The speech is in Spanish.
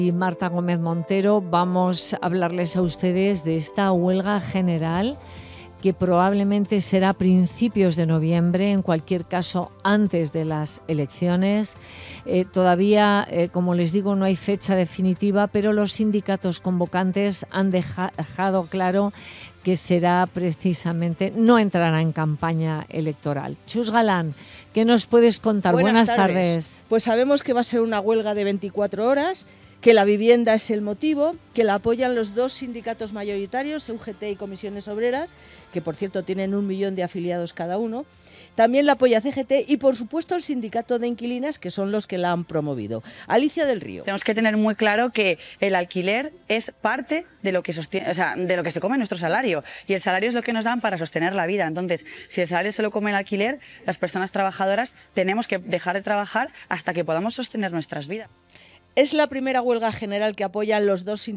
Y Marta Gómez Montero, vamos a hablarles a ustedes de esta huelga general que probablemente será a principios de noviembre, en cualquier caso antes de las elecciones. Todavía, como les digo, no hay fecha definitiva, pero los sindicatos convocantes han dejado claro que será precisamente, no entrará en campaña electoral. Chus Galán, ¿qué nos puedes contar? Buenas tardes. Pues sabemos que va a ser una huelga de 24 horas, que la vivienda es el motivo, que la apoyan los dos sindicatos mayoritarios, UGT y Comisiones Obreras, que por cierto tienen 1 millón de afiliados cada uno. También la apoya CGT y por supuesto el sindicato de inquilinas, que son los que la han promovido. Alicia del Río. Tenemos que tener muy claro que el alquiler es parte de lo que sostiene, o sea, de lo que se come nuestro salario, y el salario es lo que nos dan para sostener la vida. Entonces, si el salario se lo come el alquiler, las personas trabajadoras tenemos que dejar de trabajar hasta que podamos sostener nuestras vidas. Es la primera huelga general que apoyan los dos sindicatos